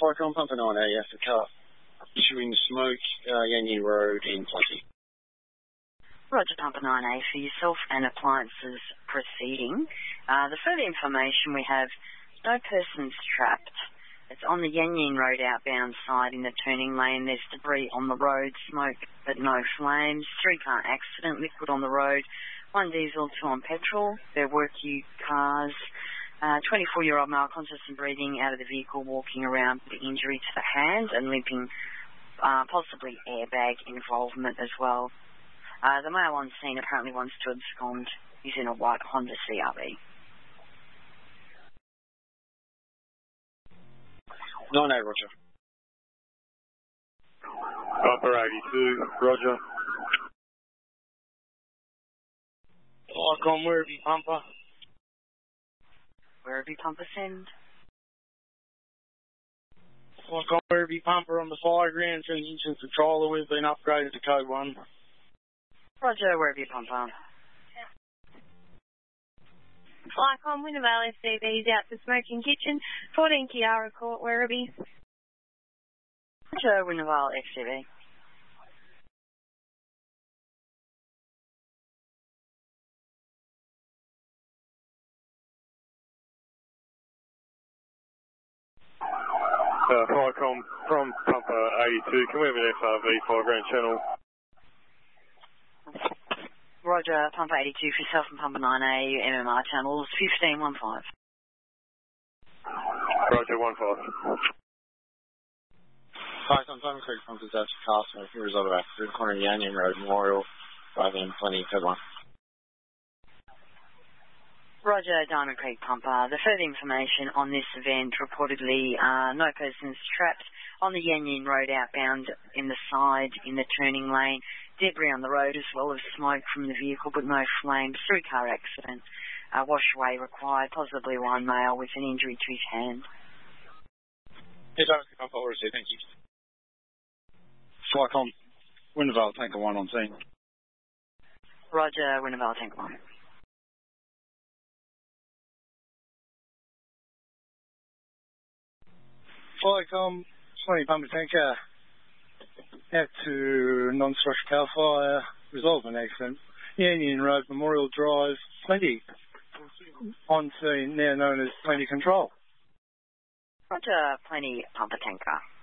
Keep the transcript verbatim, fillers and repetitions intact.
Flycom Pumper nine A F, a car issuing smoke, uh, Yanyi Road in Plenty. Roger, Pumper nine A for yourself and appliances proceeding. Uh, the further information we have, no persons trapped. It's on the Yanyin Road outbound side in the turning lane. There's debris on the road, smoke but no flames. Three-car accident, liquid on the road. One diesel, two on petrol. There were queue cars. Uh, twenty-four-year-old male conscious and breathing out of the vehicle, walking around with injury to the hand and limping, uh, possibly airbag involvement as well. Uh, the male on scene apparently wants to abscond. He's in a white Honda C R V. nine A, Roger. Pumper eighty-two, Roger. Flycom Werribee Pumper. Werribee Pumper send. Flycom Werribee Pumper on the fire ground for the engine controller. We've been upgraded to code one. Roger, Werribee Pumper. Flycom Winnevale F C B's out for smoking kitchen, fourteen Kiara Court, Werribee. Roger, Winnevale F C B. Uh, Flycom from Pumper eighty-two, can we have an F R V five grand channel? Roger, Pumper eighty-two for yourself and Pumper nine A, M M R channels fifteen one five. Roger, one five. Hi, I'm Diamond Creek Pumpers out to Castle. Here is other accident, corner Yanyin Road, Memorial, five in Plenty, code one. Roger, Diamond Creek Pumper. The further information on this event, reportedly uh, no persons trapped on the Yanyin Road outbound in the side in the turning lane. Debris on the road as well as smoke from the vehicle but no flames. Three-car accident. Uh, wash away required, possibly one male with an injury to his hand. Hey, Diamond Creek Pumper, order thank you. Flycom, Winnevale Tanker one on scene. Roger, Winnevale Tanker one. Flycom, twenty Pumper Tanker, out to non-structural car fire, resolve an accident. Yanyin Road, Memorial Drive, Plenty. On scene, now known as Plenty Control. Roger, Plenty Pumper Tanker.